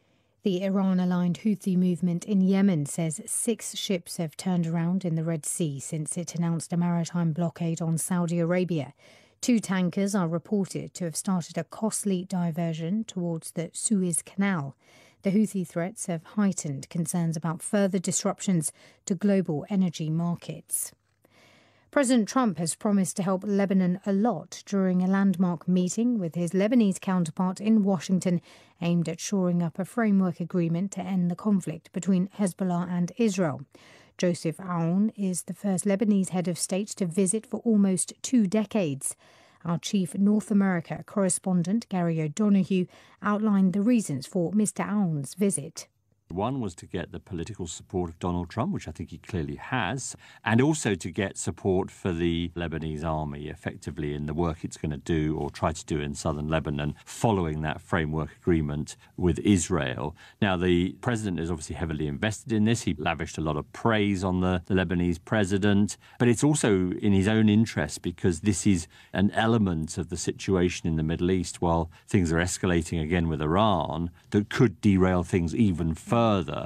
S3: The Iran-aligned Houthi movement in Yemen says 6 ships have turned around in the Red Sea since it announced a maritime blockade on Saudi Arabia. 2 tankers are reported to have started a costly diversion towards the Suez Canal. The Houthi threats have heightened concerns about further disruptions to global energy markets. President Trump has promised to help Lebanon a lot during a landmark meeting with his Lebanese counterpart in Washington, aimed at shoring up a framework agreement to end the conflict between Hezbollah and Israel. Joseph Aoun is the first Lebanese head of state to visit for almost 2 decades. Our chief North America correspondent, Gary O'Donoghue, outlined the reasons for Mr. Aoun's visit.
S6: One was to get the political support of Donald Trump, which I think he clearly has, and also to get support for the Lebanese army effectively in the work it's going to do or try to do in southern Lebanon following that framework agreement with Israel. Now, the president is obviously heavily invested in this. He lavished a lot of praise on the Lebanese president, but it's also in his own interest because this is an element of the situation in the Middle East while things are escalating again with Iran that could derail things even further.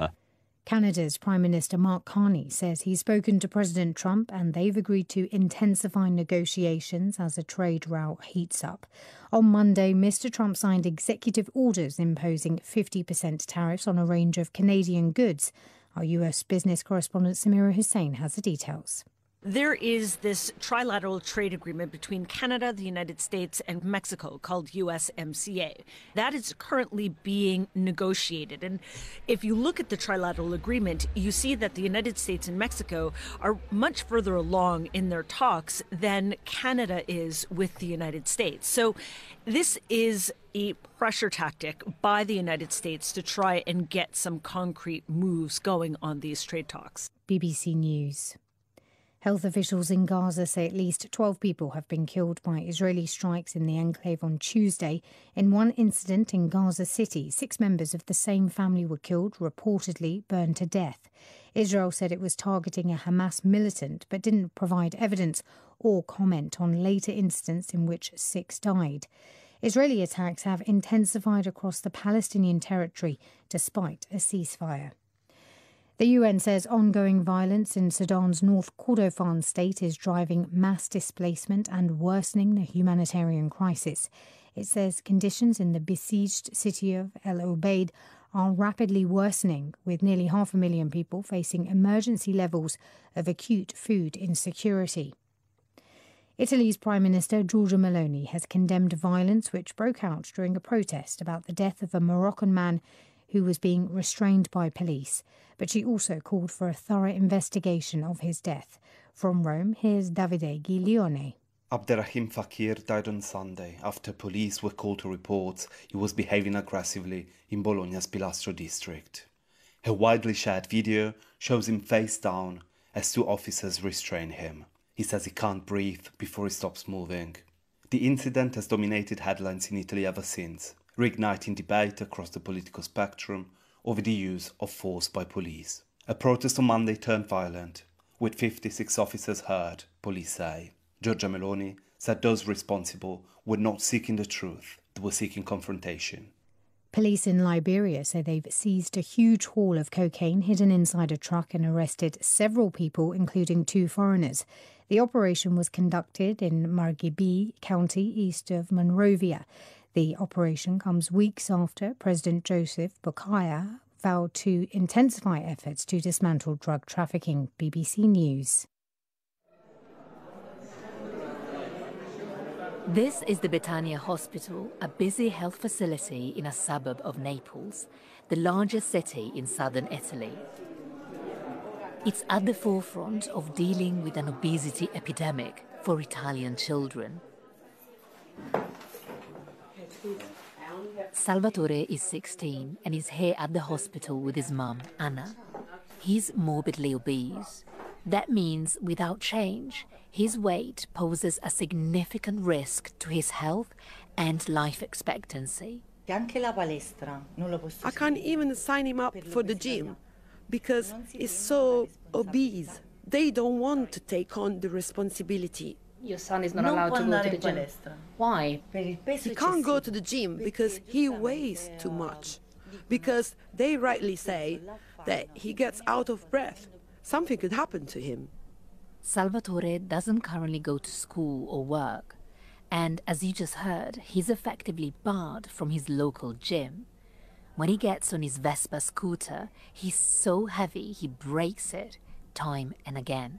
S3: Canada's Prime Minister Mark Carney says he's spoken to President Trump and they've agreed to intensify negotiations as a trade row heats up. On Monday, Mr. Trump signed executive orders imposing 50% tariffs on a range of Canadian goods. Our US business correspondent Samira Hussain has the details.
S8: There is this trilateral trade agreement between Canada, the United States, and Mexico called USMCA. That is currently being negotiated. And if you look at the trilateral agreement, you see that the United States and Mexico are much further along in their talks than Canada is with the United States. So this is a pressure tactic by the United States to try and get some concrete moves going on these trade talks.
S3: BBC News. Health officials in Gaza say at least 12 people have been killed by Israeli strikes in the enclave on Tuesday. In one incident in Gaza City, 6 members of the same family were killed, reportedly burned to death. Israel said it was targeting a Hamas militant, but didn't provide evidence or comment on later incidents in which 6 died. Israeli attacks have intensified across the Palestinian territory despite a ceasefire. The UN says ongoing violence in Sudan's North Kordofan state is driving mass displacement and worsening the humanitarian crisis. It says conditions in the besieged city of El Obeid are rapidly worsening, with nearly 500,000 people facing emergency levels of acute food insecurity. Italy's Prime Minister Giorgia Meloni has condemned violence which broke out during a protest about the death of a Moroccan man who was being restrained by police, but she also called for a thorough investigation of his death. From Rome, here's Davide Giglione.
S9: Abderrahim Fakir died on Sunday after police were called to report he was behaving aggressively in Bologna's Pilastro district. A widely shared video shows him face down as 2 officers restrain him. He says he can't breathe before he stops moving. The incident has dominated headlines in Italy ever since, reigniting debate across the political spectrum over the use of force by police. A protest on Monday turned violent, with 56 officers hurt, police say. Giorgia Meloni said those responsible were not seeking the truth, they were seeking confrontation.
S3: Police in Liberia say they've seized a huge haul of cocaine hidden inside a truck and arrested several people, including 2 foreigners. The operation was conducted in Margibi County, east of Monrovia. The operation comes weeks after President Joseph Boakai vowed to intensify efforts to dismantle drug trafficking. BBC News.
S23: This is the Betania Hospital, a busy health facility in a suburb of Naples, the largest city in southern Italy. It's at the forefront of dealing with an obesity epidemic for Italian children. Salvatore is 16 and is here at the hospital with his mum, Anna. He's morbidly obese. That means without change, his weight poses a significant risk to his health and life expectancy.
S24: I can't even sign him up for the gym because he's so obese. they don't want to take on the responsibility.
S10: Your son is not allowed to go to the gym. Why?
S24: He can't go to the gym because he weighs too much. Because they rightly say that he gets out of breath. Something could happen to him.
S23: Salvatore doesn't currently go to school or work. And as you just heard, he's effectively barred from his local gym. When he gets on his Vespa scooter, he's so heavy he breaks it time and again.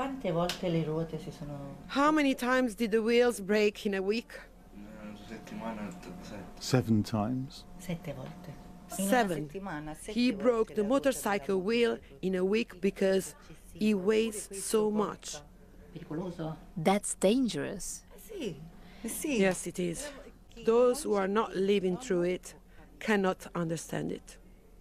S24: How many times did the wheels break in a week?
S25: 7 times.
S24: 7. He broke the motorcycle wheel in a week because he weighs so much.
S23: That's dangerous.
S24: Yes, it is. Those who are not living through it cannot understand it.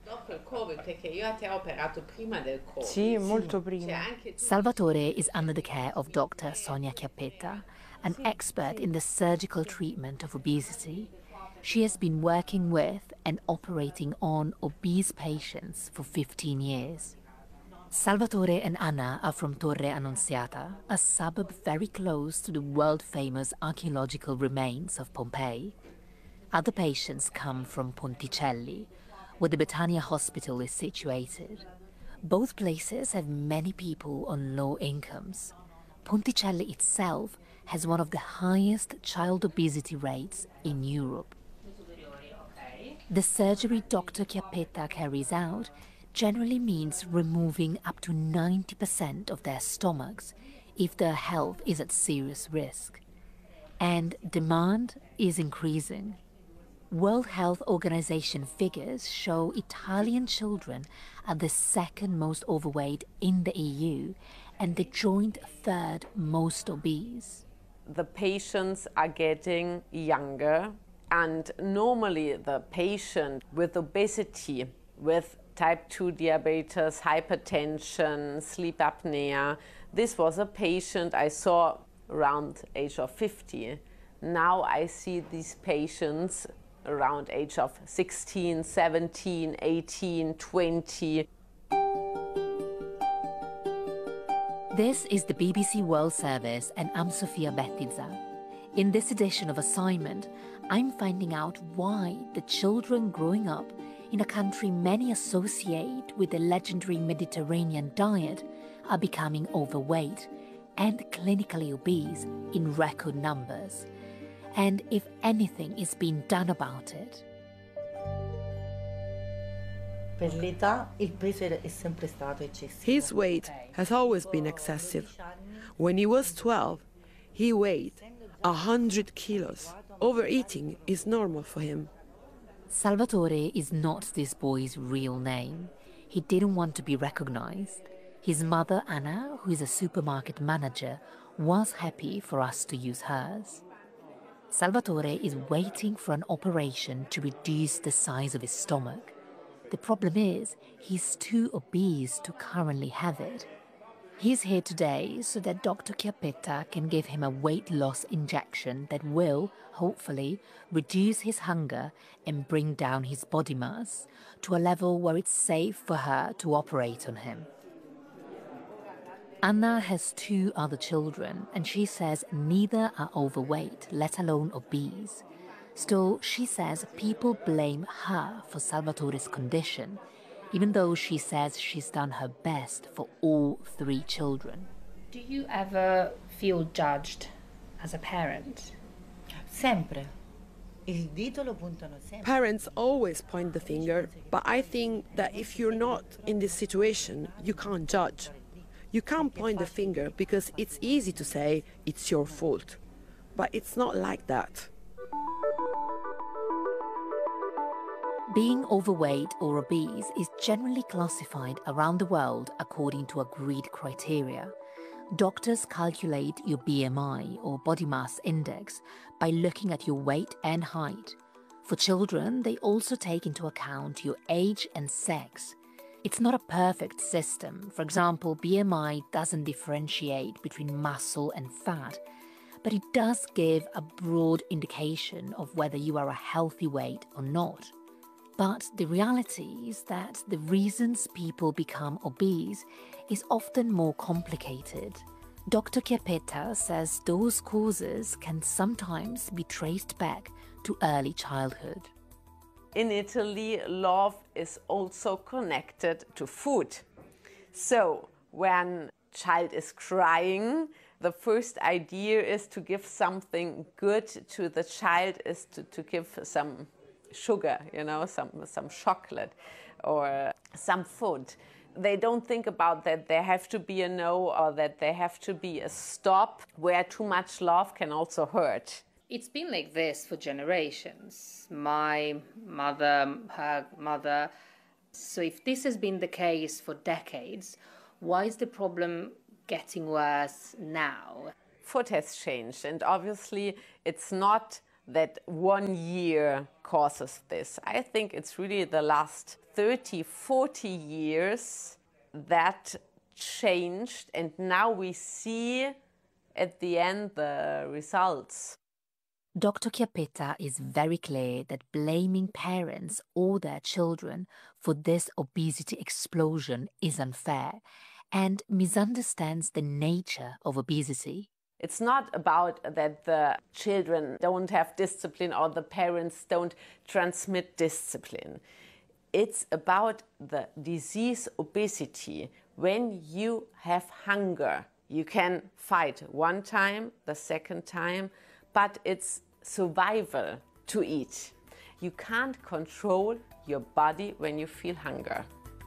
S23: Salvatore is under the care of Dr. Sonia Chiappetta, an expert in the surgical treatment of obesity. She has been working with and operating on obese patients for 15 years. Salvatore and Anna are from Torre Annunziata, a suburb very close to the world-famous archaeological remains of Pompeii. Other patients come from Ponticelli, where the Betania Hospital is situated. Both places have many people on low incomes. Ponticelli itself has one of the highest child obesity rates in Europe. The surgery Dr. Chiappetta carries out generally means removing up to 90% of their stomachs if their health is at serious risk. And demand is increasing. World Health Organization figures show Italian children are the second most overweight in the EU and the joint third most obese.
S11: The patients are getting younger, and normally the patient with obesity, with type 2 diabetes, hypertension, sleep apnea, this was a patient I saw around age of 50. Now I see these patients around age of 16, 17, 18, 20.
S23: This is the BBC World Service and I'm Sofia Bettiza. In this edition of Assignment, I'm finding out why the children growing up in a country many associate with the legendary Mediterranean diet are becoming overweight and clinically obese in record numbers, and if anything is being done about it.
S24: His weight has always been excessive. When he was 12, he weighed 100 kilos. Overeating is normal for him.
S23: Salvatore is not this boy's real name. He didn't want to be recognized. His mother, Anna, who is a supermarket manager, was happy for us to use hers. Salvatore is waiting for an operation to reduce the size of his stomach. The problem is, he's too obese to currently have it. He's here today so that Dr. Chiappetta can give him a weight loss injection that will, hopefully, reduce his hunger and bring down his body mass to a level where it's safe for her to operate on him. Anna has 2 other children, and she says neither are overweight, let alone obese. Still, she says people blame her for Salvatore's condition, even though she says she's done her best for all 3 children.
S10: Do you ever feel judged as a parent?
S24: Sempre. Parents always point the finger, but I think that if you're not in this situation, you can't judge. You can't point the finger because it's easy to say it's your fault, but it's not like that.
S23: Being overweight or obese is generally classified around the world according to agreed criteria. Doctors calculate your BMI or body mass index by looking at your weight and height. For children, they also take into account your age and sex. It's not a perfect system. For example, BMI doesn't differentiate between muscle and fat, but it does give a broad indication of whether you are a healthy weight or not. But the reality is that the reasons people become obese is often more complicated. Dr. Chiappetta says those causes can sometimes be traced back to early childhood.
S11: In Italy, love is also connected to food. So when a child is crying, the first idea is to give something good to the child, is to give some sugar, some chocolate or some food. They don't think about that there have to be a no or that there have to be a stop, where too much love can also hurt.
S10: It's been like this for generations. My mother, her mother. So if this has been the case for decades, why is the problem getting worse now?
S11: Food has changed, and obviously it's not that 1 year causes this. I think it's really the last 30, 40 years that changed, and now we see at the end the results.
S23: Dr. Chiappetta is very clear that blaming parents or their children for this obesity explosion is unfair and misunderstands the nature of obesity.
S11: It's not about that the children don't have discipline or the parents don't transmit discipline. It's about the disease obesity. When you have hunger, you can fight one time, the second time, but it's survival to eat. You can't control your body when you feel hunger.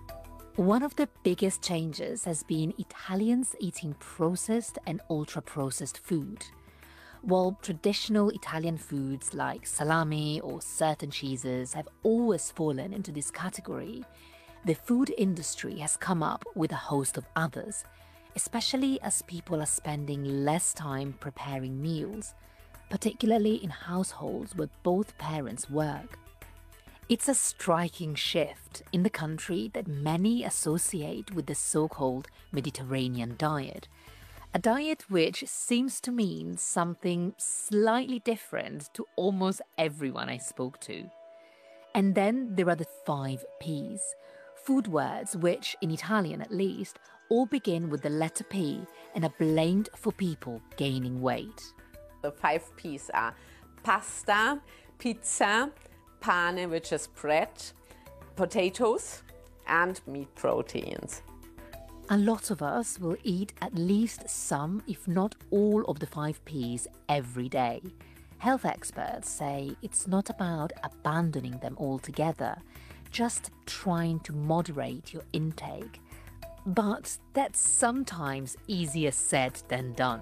S23: One of the biggest changes has been Italians eating processed and ultra-processed food. While traditional Italian foods like salami or certain cheeses have always fallen into this category, the food industry has come up with a host of others, especially as people are spending less time preparing meals, particularly in households where both parents work. It's a striking shift in the country that many associate with the so-called Mediterranean diet, a diet which seems to mean something slightly different to almost everyone I spoke to. And then there are the 5 Ps, food words which, in Italian at least, all begin with the letter P and are blamed for people gaining weight.
S11: The 5 Ps are pasta, pizza, pane, which is bread, potatoes, and meat proteins.
S23: A lot of us will eat at least some, if not all, of the 5 Ps every day. Health experts say it's not about abandoning them altogether, just trying to moderate your intake. But that's sometimes easier said than done.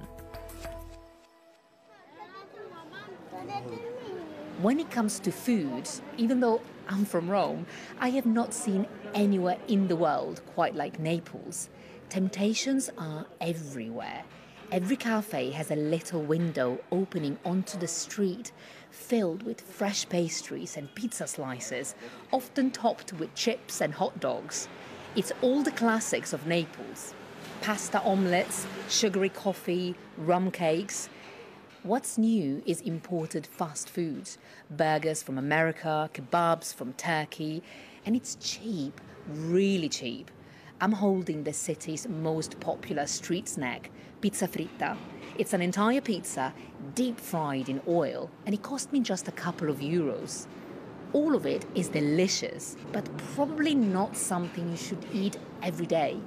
S23: When it comes to food, even though I'm from Rome, I have not seen anywhere in the world quite like Naples. Temptations are everywhere. Every cafe has a little window opening onto the street, filled with fresh pastries and pizza slices, often topped with chips and hot dogs. It's all the classics of Naples. Pasta omelettes, sugary coffee, rum cakes. What's new is imported fast foods, burgers from America, kebabs from Turkey, and it's cheap, really cheap. I'm holding the city's most popular street snack, pizza fritta. It's an entire pizza, deep fried in oil, and it cost me just a couple of euros. All of it is delicious, but probably not something you should eat every day.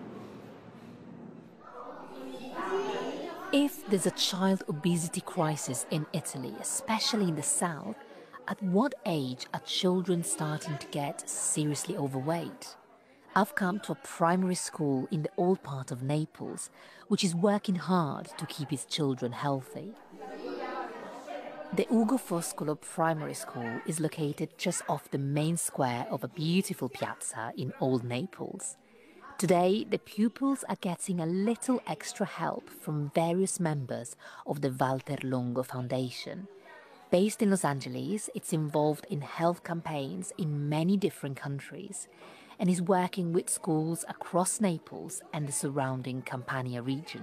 S23: If there's a child obesity crisis in Italy, especially in the south, at what age are children starting to get seriously overweight? I've come to a primary school in the old part of Naples, which is working hard to keep its children healthy. The Ugo Foscolo Primary School is located just off the main square of a beautiful piazza in Old Naples. Today, the pupils are getting a little extra help from various members of the Walter Longo Foundation. Based in Los Angeles, it's involved in health campaigns in many different countries and is working with schools across Naples and the surrounding Campania region.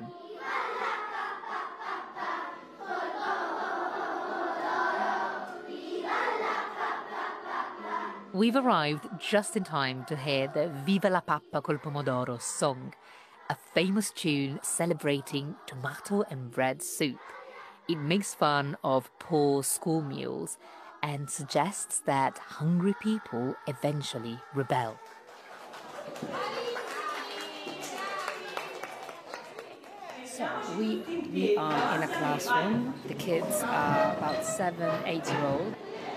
S23: We've arrived just in time to hear the Viva la Pappa col Pomodoro song, a famous tune celebrating tomato and bread soup. It makes fun of poor school meals and suggests that hungry people eventually rebel.
S13: So we are in a classroom. The kids are about 7, 8-year-old.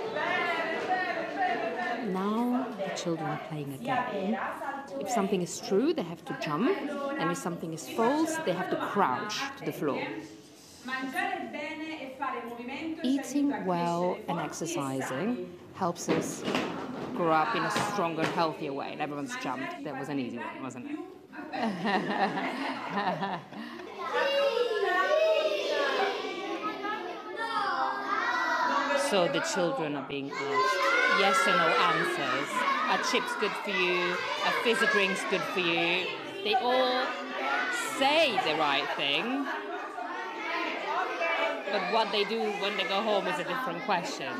S13: Now the children are playing a game. If something is true, they have to jump, and if something is false, they have to crouch to the floor. Eating well and exercising helps us grow up in a stronger, healthier way. And everyone's jumped. That was an easy one, wasn't it? So the children are being asked yes or no answers. Are chips good for you? Are fizzy drinks good for you? They all say the right thing, but what they do when they go home is a different question.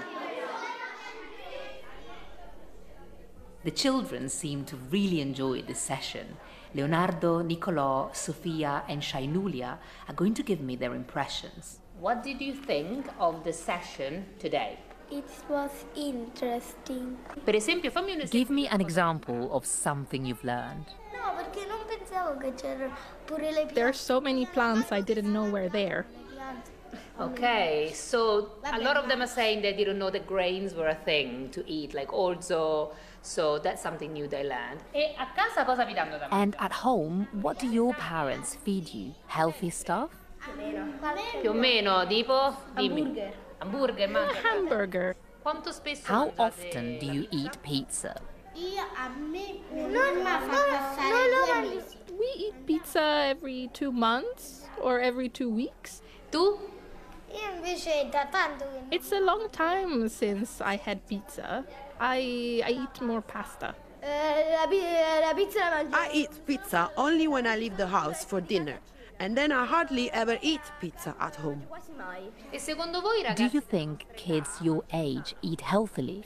S23: The children seem to really enjoy this session. Leonardo, Nicolò, Sofia and Shainulia are going to give me their impressions.
S10: What did you think of the session today?
S14: It was interesting.
S10: Per esempio, fammi un esempio.
S23: Give me an example of something you've learned.
S14: No, perché non pensavo che c'erano pure le piante.
S15: There are so many plants I didn't know were there.
S10: Okay, so a lot of them are saying they didn't know that grains were a thing to eat, like orzo. So that's something new they learned. E a casa cosa vi danno da mangiare?
S23: And at home, what do your parents feed you? Healthy stuff?
S10: Più o meno, tipo? Dimmi. Hamburger,
S15: hamburger.
S10: Quanto spesso
S23: How often do you eat pizza?
S15: We eat pizza every 2 months or every 2 weeks.
S10: Tu?
S15: It's a long time since I had pizza. I eat more pasta.
S24: I eat pizza only when I leave the house for dinner. And then I hardly ever eat pizza at home.
S10: E secondo voi,
S23: Do you think kids your age eat healthily?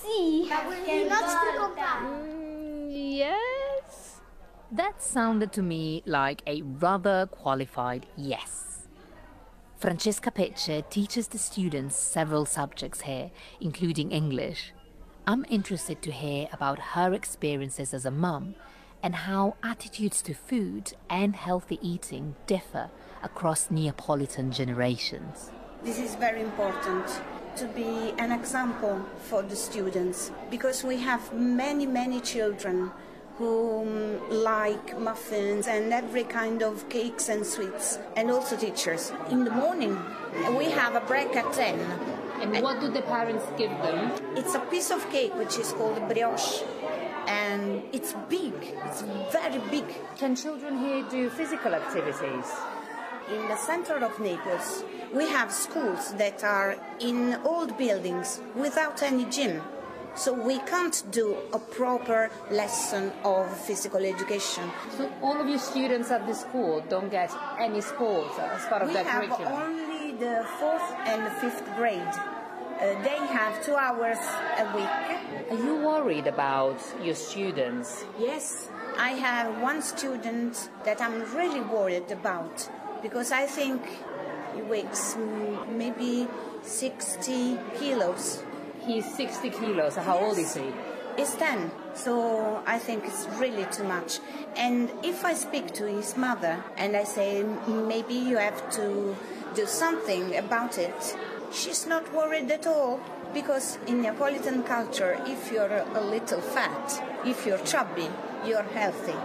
S15: Yes.
S23: That sounded to me like a rather qualified yes. Francesca Pecce teaches the students several subjects here, including English. I'm interested to hear about her experiences as a mum and how attitudes to food and healthy eating differ across Neapolitan generations.
S16: This is very important to be an example for the students because we have many children who like muffins and every kind of cakes and sweets, and also teachers. In the morning, we have a break at 10.
S10: And what do the parents give them?
S16: It's a piece of cake which is called brioche. And it's big, it's very big.
S10: Can children here do physical activities?
S16: In the center of Naples, we have schools that are in old buildings without any gym. So we can't do a proper lesson of physical education.
S10: So all of your students at the school don't get any sports as part of their curriculum?
S16: We have only the 4th and the 5th grade. They have 2 hours a week.
S10: Are you worried about your students?
S16: Yes, I have one student that I'm really worried about because I think he weighs maybe 60 kilos.
S10: He's 60 kilos. How old is he?
S16: He's 10, so I think it's really too much. And if I speak to his mother and I say, maybe you have to do something about it, she's not worried at all, because in Neapolitan culture, if you're a little fat, if you're chubby, you're healthy.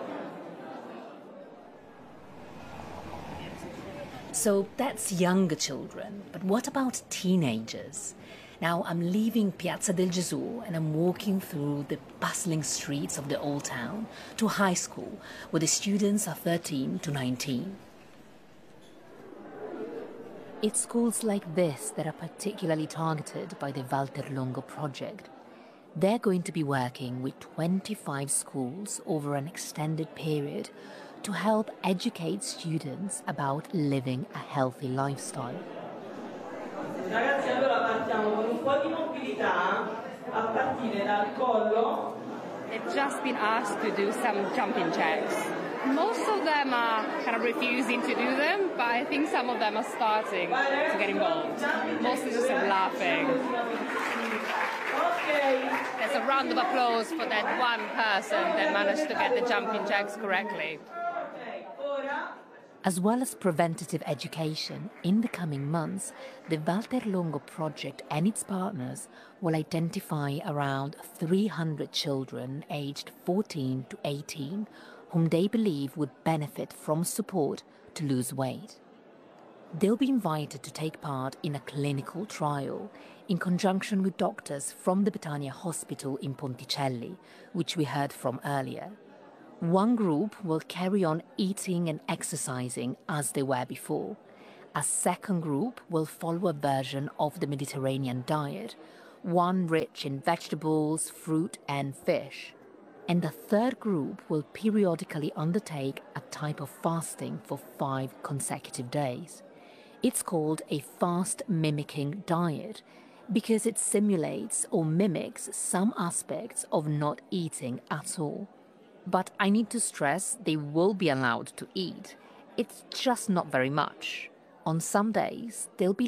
S23: So that's younger children, but what about teenagers? Now I'm leaving Piazza del Gesù and I'm walking through the bustling streets of the old town to high school, where the students are 13 to 19. It's schools like this that are particularly targeted by the Valterlongo project. They're going to be working with 25 schools over an extended period to help educate students about living a healthy lifestyle.
S17: Ragazzi, allora partiamo con un po' di mobilità a
S13: They've just been asked to do some jumping jacks. Most of them are kind of refusing to do them, but I think some of them are starting to get involved. Mostly just laughing. There's a round of applause for that one person that managed to get the jumping jacks correctly.
S23: As well as preventative education, in the coming months, the Walter Longo project and its partners will identify around 300 children aged 14 to 18 whom they believe would benefit from support to lose weight. They'll be invited to take part in a clinical trial in conjunction with doctors from the Betania Hospital in Ponticelli, which we heard from earlier. One group will carry on eating and exercising as they were before. A second group will follow a version of the Mediterranean diet, one rich in vegetables, fruit and fish. And the third group will periodically undertake a type of fasting for 5 consecutive days. It's called a fast-mimicking diet because it simulates or mimics some aspects of not eating at all. But I need to stress they will be allowed to eat. It's just not very much. On some days, they'll be